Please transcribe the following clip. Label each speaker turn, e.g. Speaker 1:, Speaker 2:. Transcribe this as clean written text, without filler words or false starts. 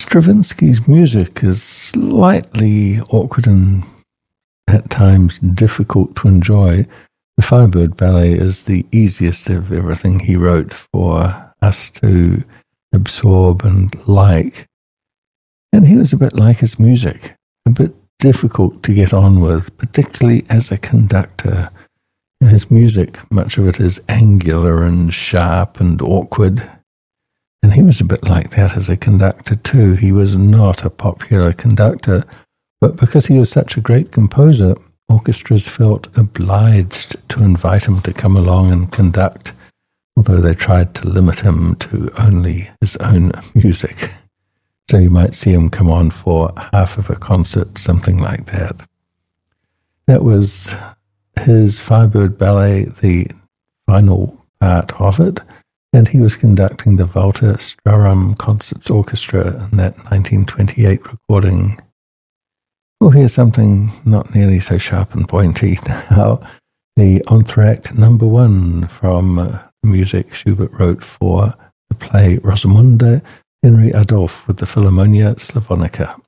Speaker 1: Stravinsky's music is slightly awkward and at times difficult to enjoy. The Firebird Ballet is the easiest of everything he wrote for us to absorb and like. And he was a bit like his music, a bit difficult to get on with, particularly as a conductor. His music, much of it is angular and sharp and awkward. And he was a bit like that as a conductor too. He was not a popular conductor, but because he was such a great composer, orchestras felt obliged to invite him to come along and conduct, although they tried to limit him to only his own music. So you might see him come on for half of a concert, something like that. That was his Firebird Ballet, the final part of it, and he was conducting the Walter Strohramm Concerts Orchestra in that 1928 recording. We'll hear something not nearly so sharp and pointy now, the Entr'acte No. 1 from the music Schubert wrote for the play Rosamunde, Henry Adolphe with the Philharmonia Slavonica.